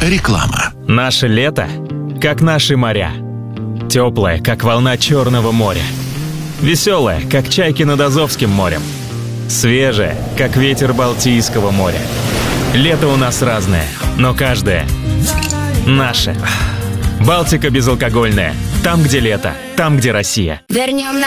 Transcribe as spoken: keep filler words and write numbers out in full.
Реклама. Наше лето, как наши моря. Теплое, как волна Черного моря. Веселое, как чайки над Азовским морем. Свежее, как ветер Балтийского моря. Лето у нас разное, но каждое наше. Балтика безалкогольная. Там, где лето, там, где Россия. Вернем